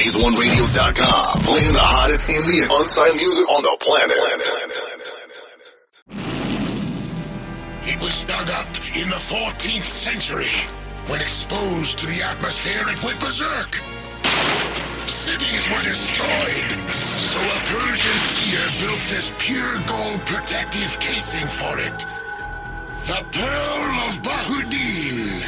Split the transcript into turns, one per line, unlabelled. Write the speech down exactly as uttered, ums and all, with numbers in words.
phase one radio dot com, playing the hottest indie and unsigned music on the planet.
It was dug up in the fourteenth century. When exposed to the atmosphere, it went berserk. Cities were destroyed, so a Persian seer built this pure gold protective casing for it. The Pearl of Bahudin.